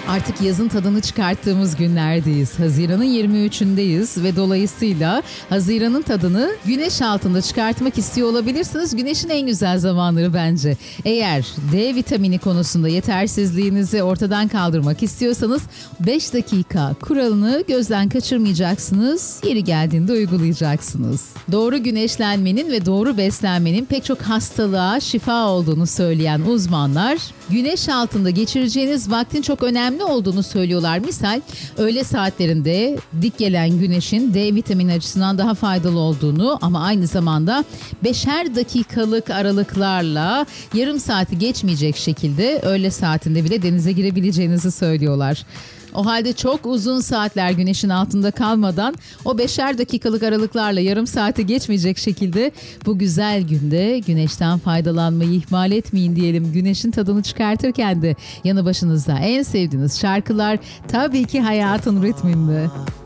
Artık yazın tadını çıkarttığımız günlerdeyiz. Haziran'ın 23'ündeyiz ve dolayısıyla Haziran'ın tadını güneş altında çıkartmak istiyor olabilirsiniz. Güneşin en güzel zamanları bence. Eğer D vitamini konusunda yetersizliğinizi ortadan kaldırmak istiyorsanız 5 dakika kuralını gözden kaçırmayacaksınız. Yeri geldiğinde uygulayacaksınız. Doğru güneşlenmenin ve doğru beslenmenin pek çok hastalığa şifa olduğunu söyleyen uzmanlar, güneş altında geçireceğiniz vaktin çok önemli olduğunu söylüyorlar. Misal öğle saatlerinde dik gelen güneşin D vitamini açısından daha faydalı olduğunu ama aynı zamanda 5'er dakikalık aralıklarla yarım saati geçmeyecek şekilde öğle saatinde bile denize girebileceğinizi söylüyorlar. O halde çok uzun saatler güneşin altında kalmadan o 5'er dakikalık aralıklarla yarım saati geçmeyecek şekilde bu güzel günde güneşten faydalanmayı ihmal etmeyin diyelim. Güneşin tadını çıkartırken de yanı başınızda en sevdiğiniz şarkılar tabii ki hayatın ritminde.